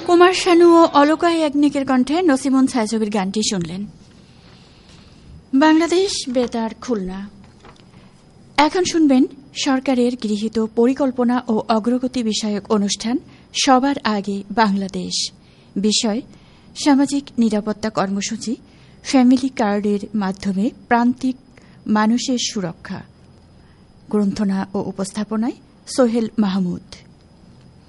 কুমার শানু ও অলকা ইয়াগনিকের কণ্ঠে নসিমন ছায়াছবির গানটি শুনলেন। বাংলাদেশ বেতার খুলনা। এখন শুনবেন সরকারের গৃহীত পরিকল্পনা ও অগ্রগতি বিষয়ক অনুষ্ঠান সবার আগে বাংলাদেশ। বিষয় সামাজিক নিরাপত্তা কর্মসূচি, ফ্যামিলি কার্ডের মাধ্যমে প্রান্তিক মানুষের সুরক্ষা। গ্রন্থনা ও উপস্থাপনায় সোহেল মাহমুদ।